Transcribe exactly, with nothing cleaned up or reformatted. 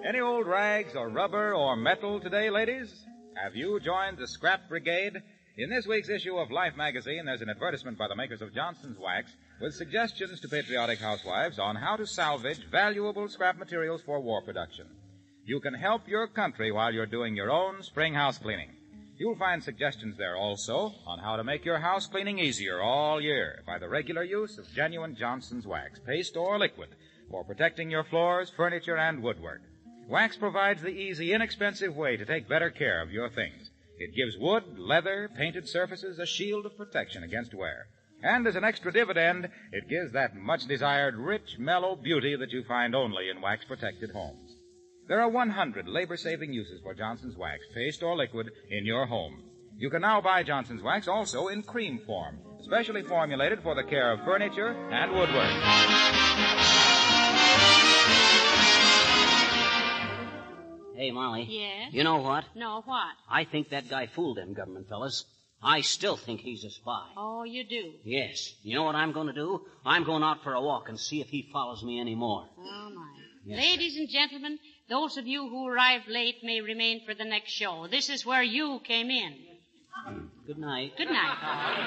Any old rags or rubber or metal today, ladies? Have you joined the Scrap Brigade? In this week's issue of Life magazine, there's an advertisement by the makers of Johnson's Wax with suggestions to patriotic housewives on how to salvage valuable scrap materials for war production. You can help your country while you're doing your own spring house cleaning. You'll find suggestions there also on how to make your house cleaning easier all year by the regular use of genuine Johnson's Wax, paste or liquid, for protecting your floors, furniture, and woodwork. Wax provides the easy, inexpensive way to take better care of your things. It gives wood, leather, painted surfaces a shield of protection against wear. And as an extra dividend, it gives that much-desired rich, mellow beauty that you find only in wax-protected homes. There are one hundred labor-saving uses for Johnson's Wax, paste or liquid, in your home. You can now buy Johnson's Wax also in cream form, specially formulated for the care of furniture and woodwork. Hey, Molly. Yes? You know what? No, what? I think that guy fooled them government fellas. I still think he's a spy. Oh, you do? Yes. You know what I'm going to do? I'm going out for a walk and see if he follows me anymore. Oh, my. Yes, Ladies and gentlemen, those of you who arrived late may remain for the next show. This is where you came in. Good night. Good night.